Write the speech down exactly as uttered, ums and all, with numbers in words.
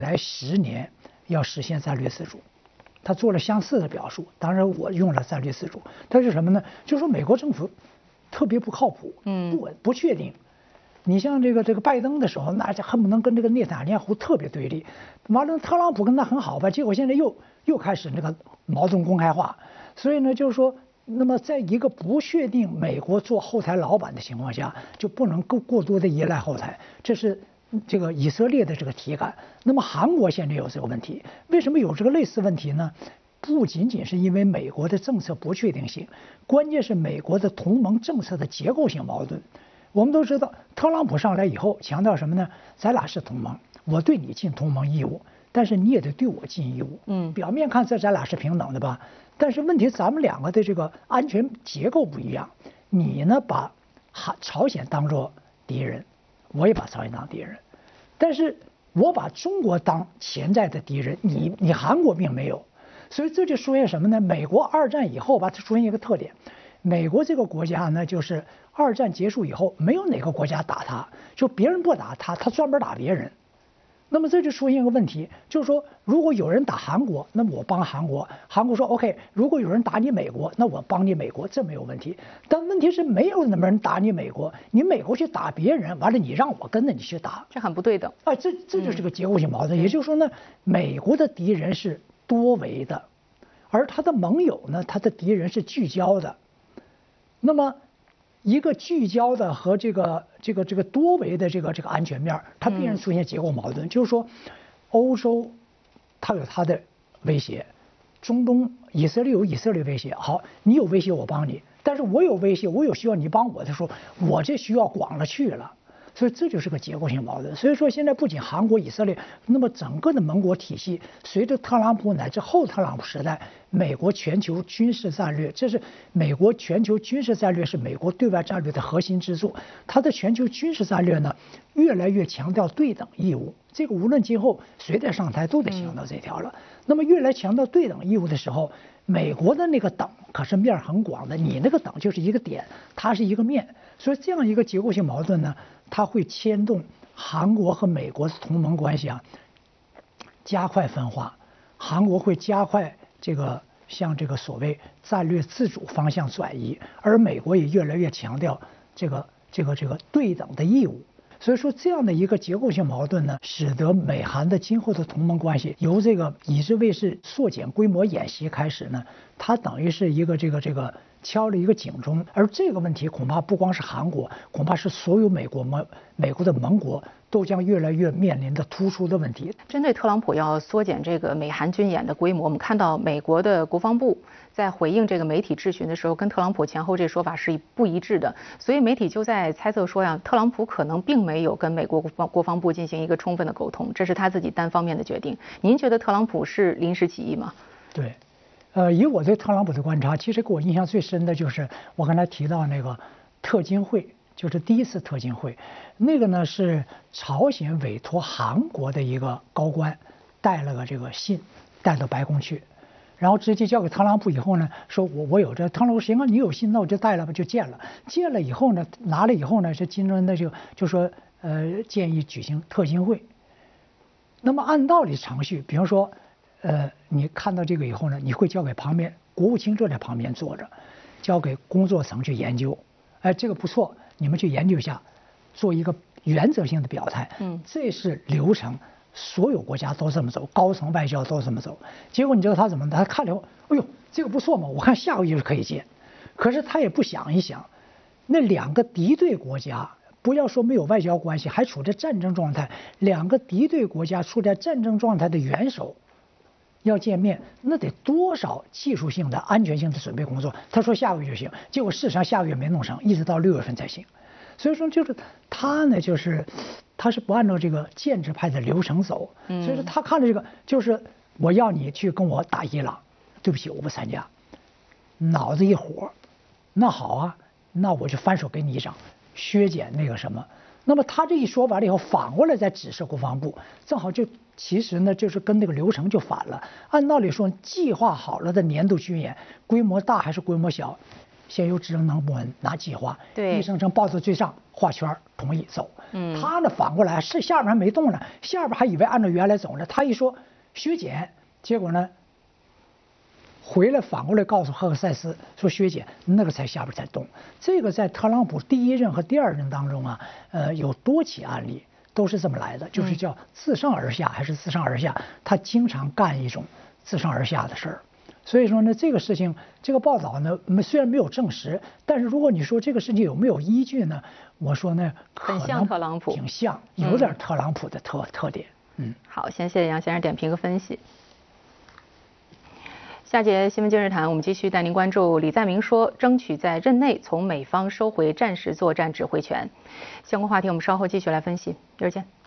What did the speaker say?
来十年要实现战略自主，他做了相似的表述。当然，我用了战略自主，但是什么呢？就是说美国政府特别不靠谱， 嗯， 不稳、不确定。你像这个这个拜登的时候，那就恨不能跟这个内塔尼亚胡特别对立。完了，特朗普跟他很好吧，结果现在又又开始那个矛盾公开化。所以呢，就是说，那么在一个不确定美国做后台老板的情况下，就不能够过多的依赖后台，这是这个以色列的这个体感。那么韩国现在有这个问题，为什么有这个类似问题呢？不仅仅是因为美国的政策不确定性，关键是美国的同盟政策的结构性矛盾。我们都知道，特朗普上来以后强调什么呢？咱俩是同盟，我对你尽同盟义务，但是你也得对我尽义务。 嗯， 表面看这咱俩是平等的吧？但是问题咱们两个的这个安全结构不一样。你呢把韩朝鲜当作敌人，我也把朝鲜当敌人，但是我把中国当潜在的敌人，你你韩国并没有。所以这就出现什么呢？美国二战以后吧，它出现一个特点。美国这个国家呢，就是二战结束以后，没有哪个国家打他，就别人不打他，他专门打别人。那么这就出现一个问题，就是说，如果有人打韩国，那么我帮韩国，韩国说 OK； 如果有人打你美国，那我帮你美国，这没有问题。但问题是没有那么人打你美国，你美国去打别人，完了你让我跟着你去打， 这很不对等。 啊，这这就是个结构性矛盾。也就是说呢，美国的敌人是多维的，而他的盟友呢，他的敌人是聚焦的。那么，一个聚焦的和这个这个这个多维的这个这个安全面，它必然出现结构矛盾。就是说，欧洲它有它的威胁，中东以色列有以色列威胁。好，你有威胁我帮你，但是我有威胁，我有需要你帮我的时候，我这需要广了去了。所以这就是个结构性矛盾。所以说现在不仅韩国、以色列，那么整个的盟国体系，随着特朗普乃至后特朗普时代，美国全球军事战略，这是美国全球军事战略是美国对外战略的核心支柱。它的全球军事战略呢，越来越强调对等义务。这个无论今后谁在上台都得强调这条了。那么越来强调对等义务的时候，美国的那个等可是面很广的，你那个等就是一个点，它是一个面。所以这样一个结构性矛盾呢，它会牵动韩国和美国的同盟关系啊，加快分化。韩国会加快这个向这个所谓战略自主方向转移，而美国也越来越强调这个这个这个对等的义务。所以说，这样的一个结构性矛盾呢，使得美韩的今后的同盟关系由这个以之卫士缩减规模演习开始呢，它等于是一个这个这个敲了一个警钟。而这个问题恐怕不光是韩国，恐怕是所有美国盟美国的盟国都将越来越面临的突出的问题。 针对特朗普要缩减这个美韩军演的规模，我们看到美国的国防部在回应这个媒体质询的时候，跟特朗普前后这说法是不一致的，所以媒体就在猜测说呀，特朗普可能并没有跟美国国防国防部进行一个充分的沟通，这是他自己单方面的决定。您觉得特朗普是临时起意吗？ 对，呃，以我对特朗普的观察，其实给我印象最深的就是我刚才提到那个特金会，就是第一次特金会，那个呢是朝鲜委托韩国的一个高官带了个这个信带到白宫去。然后直接交给特朗普以后呢，说我我有这，特朗普说行啊，你有信那我就带了吧，就见了。见了以后呢，拿了以后呢，这金正恩呢就就说呃建议举行特金会。那么按道理程序，比方说呃你看到这个以后呢，你会交给旁边国务卿坐在旁边坐着，交给工作层去研究。哎，这个不错，你们去研究一下，做一个原则性的表态。 嗯， 这是流程。所有国家都这么走，高层外交都这么走。结果你知道他怎么？他看了以后，哎呦，这个不错嘛，我看下个月就可以见。可是他也不想一想，那两个敌对国家，不要说没有外交关系，还处在战争状态，两个敌对国家处在战争状态的元首要见面，那得多少技术性的、安全性的准备工作？他说下个月就行，结果事实上下个月没弄成，一直到六月份才行。所以说，就是他呢，就是他是不按照这个建制派的流程走，所以说他看着这个，就是我要你去跟我打伊朗，对不起，我不参加，脑子一火，那好啊，那我就翻手给你一掌，削减那个什么。那么他这一说完了以后，反过来再指示国防部，正好就其实呢，就是跟那个流程就反了。按道理说，计划好了的年度军演，规模大还是规模小？ 先由职能部门拿计划， 对， 医生称报到最上画圈同意走。嗯，他呢反过来是下边还没动呢，下边还以为按照原来走呢，他一说削减，结果呢回来反过来告诉赫克塞斯说削减，那个才下边才动。这个在特朗普第一任和第二任当中啊，呃有多起案例都是这么来的，就是叫自上而下还是自上而下，他经常干一种自上而下的事儿。所以说呢，这个事情，这个报道呢，虽然没有证实，但是如果你说这个事情有没有依据呢？我说呢，可能像特朗普， 挺像，有点特朗普的特、嗯、特点。嗯， 好，先谢谢杨先生点评和分析。下节新闻今日谈，我们继续带您关注李在明说争取在任内从美方收回战时作战指挥权。相关话题我们稍后继续来分析，一会儿见。